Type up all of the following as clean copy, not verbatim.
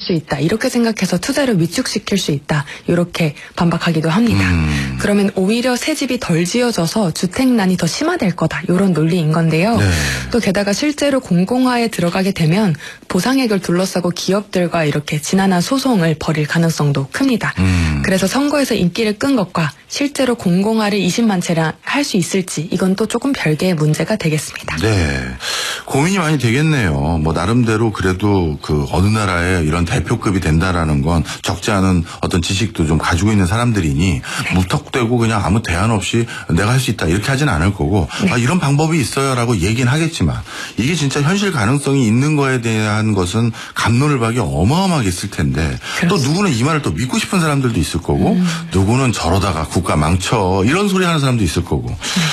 수 있다. 이렇게 생각해서 투자를 위축시킬 수 있다. 이렇게 반박하기도 합니다. 그러면 오히려 새 집이 덜 지어져서 주택난이 더 심화될 거다. 이런 논리인 건데요. 네. 또 게다가 실제로 공공화에 들어가게 되면 보상액을 둘러싸고 기업들과 이렇게 지난한 소송을 벌일 가능성도 큽니다. 그래서 선거에서 인기를 끈 것과 실제로 공공화를 20만 채나 할 수 있을지 이건 또 조금 별개의 문제가 되겠습니다. 네. 고민이 많이 되겠네요. 뭐 나름대로 그래도 그 어느 나라에 이런 대표급이 된다라는 건 적지 않은 어떤 지식도 좀 가지고 있는 사람들이니 무턱대고 그냥 아무 대안 없이 내가 할 수 있다 이렇게 하진 않을 거고 네. 이런 방법이 있어요라고 얘기는 하겠지만 이게 진짜 현실 가능성이 있는 거에 대한 것은 감론을 박이 어마어마하게 있을 텐데 그렇습니다. 또 누구는 이 말을 또 믿고 싶은 사람들도 있을 거고 누구는 저러다가 국가 망쳐 이런 소리 하는 사람도 있을 거고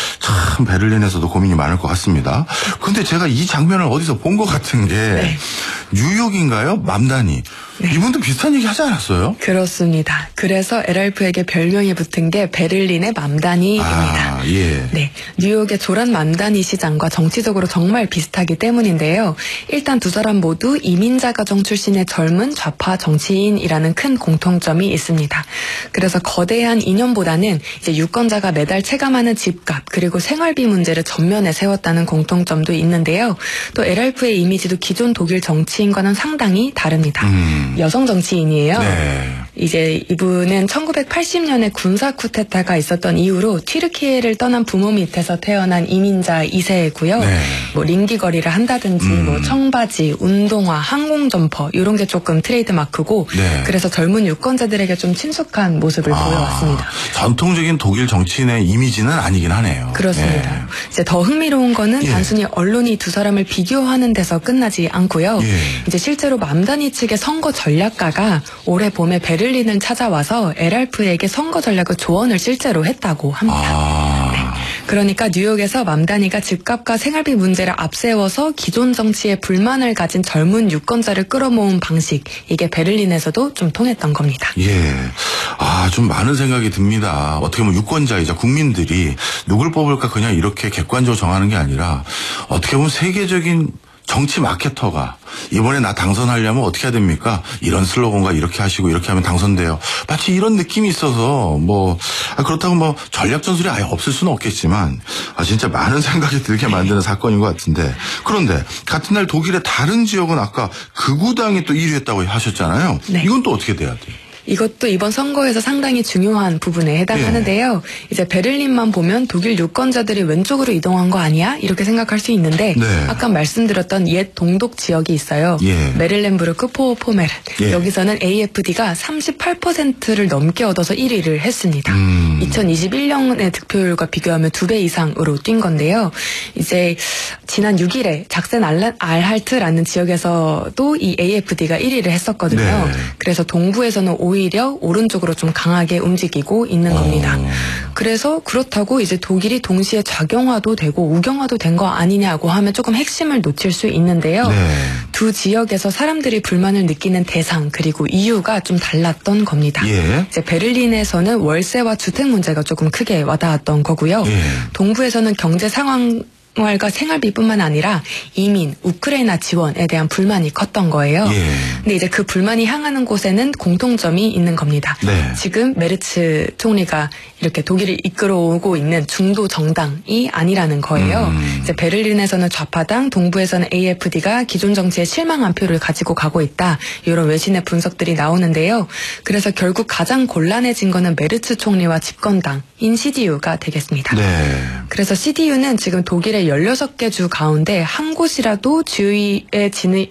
참 베를린에서도 고민이 많을 것 같습니다. 근데 제가 이 장면을 어디서 본 것 같은 게 뉴욕인가요? 맘다니. 이분도 비슷한 얘기 하지 않았어요? 그렇습니다. 그래서 LRF에게 별명이 붙은 게 베를린의 맘다니입니다. 예. 네, 뉴욕의 조란 맘다니 시장과 정치적으로 정말 비슷하기 때문인데요. 일단 두 사람 모두 이민자 가정 출신의 젊은 좌파 정치인이라는 큰 공통점이 있습니다. 그래서 거대한 이념보다는 이제 유권자가 매달 체감하는 집값 그리고 생활비 문제를 전면에 세웠다는 공통점도 있는데요. 또 LRF의 이미지도 기존 독일 정치인과는 상당히 다릅니다. 여성 정치인이에요. 네. 이제 이분은 1980년에 군사 쿠데타가 있었던 이후로 튀르키예를 떠난 부모 밑에서 태어난 이민자 2세고요. 네. 뭐 링기거리를 한다든지 뭐 청바지, 운동화, 항공점퍼 이런 게 조금 트레이드 마크고 네. 그래서 젊은 유권자들에게 좀 친숙한 모습을 보여왔습니다. 전통적인 독일 정치인의 이미지는 아니긴 하네요. 그렇습니다. 예. 이제 더 흥미로운 거는 예. 단순히 언론이 두 사람을 비교하는 데서 끝나지 않고요. 예. 이제 실제로 맘다니 측의 선거 전략가가 올해 봄에 베를린을 찾아와서 LRF에게 선거 전략을 조언을 실제로 했다고 합니다. 그러니까 뉴욕에서 맘다니가 집값과 생활비 문제를 앞세워서 기존 정치에 불만을 가진 젊은 유권자를 끌어모은 방식 이게 베를린에서도 좀 통했던 겁니다. 예. 좀 많은 생각이 듭니다. 어떻게 보면 유권자이자 국민들이 누굴 뽑을까 그냥 이렇게 객관적으로 정하는 게 아니라 어떻게 보면 세계적인 정치 마케터가 이번에 나 당선하려면 어떻게 해야 됩니까? 이런 슬로건과 이렇게 하시고 이렇게 하면 당선돼요. 마치 이런 느낌이 있어서 그렇다고 뭐 전략 전술이 아예 없을 수는 없겠지만 진짜 많은 생각이 들게 만드는 사건인 것 같은데 그런데 같은 날 독일의 다른 지역은 아까 극우당이 또 1위 했다고 하셨잖아요. 네. 이건 또 어떻게 돼야 돼요? 이것도 이번 선거에서 상당히 중요한 부분에 해당하는데요. 이제 베를린만 보면 독일 유권자들이 왼쪽으로 이동한 거 아니야? 이렇게 생각할 수 있는데 네. 아까 말씀드렸던 옛 동독 지역이 있어요. 예. 메릴렌부르크 포메른. 예. 여기서는 AFD가 38%를 넘게 얻어서 1위를 했습니다. 2021년의 득표율과 비교하면 2배 이상으로 뛴 건데요. 이제 지난 6일에 작센 알할트라는 지역에서도 이 AFD가 1위를 했었거든요. 네. 그래서 동부에서는 오히려 오른쪽으로 좀 강하게 움직이고 있는 겁니다. 그래서 그렇다고 이제 독일이 동시에 좌경화도 되고 우경화도 된 거 아니냐고 하면 조금 핵심을 놓칠 수 있는데요. 네. 두 지역에서 사람들이 불만을 느끼는 대상 그리고 이유가 좀 달랐던 겁니다. 예. 이제 베를린에서는 월세와 주택 문제가 조금 크게 와닿았던 거고요. 예. 동부에서는 경제 상황과 생활비뿐만 아니라 이민, 우크라이나 지원에 대한 불만이 컸던 거예요. 예. 근데 이제 그 불만이 향하는 곳에는 공통점이 있는 겁니다. 네. 지금 메르츠 총리가 이렇게 독일을 이끌어오고 있는 중도 정당이 아니라는 거예요. 이제 베를린에서는 좌파당, 동부에서는 AFD가 기존 정치에 실망한 표를 가지고 가고 있다. 이런 외신의 분석들이 나오는데요. 그래서 결국 가장 곤란해진 거는 메르츠 총리와 집권당인 CDU가 되겠습니다. 네. 그래서 CDU는 지금 독일의 16개 주 가운데 한 곳이라도 주의회에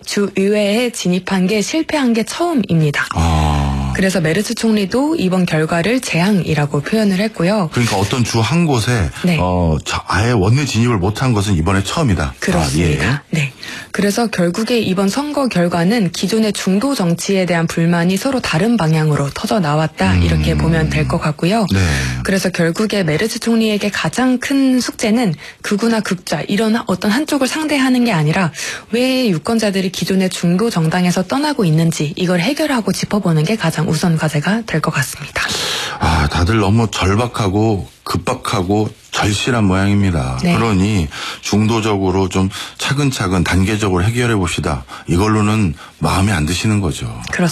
진입한 게 실패한 게 처음입니다. 그래서 메르츠 총리도 이번 결과를 재앙이라고 표현을 했고요. 그러니까 어떤 주 한 곳에 네. 아예 원내 진입을 못한 것은 이번에 처음이다. 그렇습니다. 예. 네. 그래서 결국에 이번 선거 결과는 기존의 중도 정치에 대한 불만이 서로 다른 방향으로 터져 나왔다. 이렇게 보면 될 것 같고요. 네. 그래서 결국에 메르츠 총리에게 가장 큰 숙제는 극우나 극좌 이런 어떤 한쪽을 상대하는 게 아니라 왜 유권자들이 기존의 중도 정당에서 떠나고 있는지 이걸 해결하고 짚어보는 게 가장 우선 과제가 될 것 같습니다. 다들 너무 절박하고 급박하고 절실한 모양입니다. 네. 그러니 중도적으로 좀 차근차근 단계적으로 해결해 봅시다. 이걸로는 마음에 안 드시는 거죠. 그렇습니다.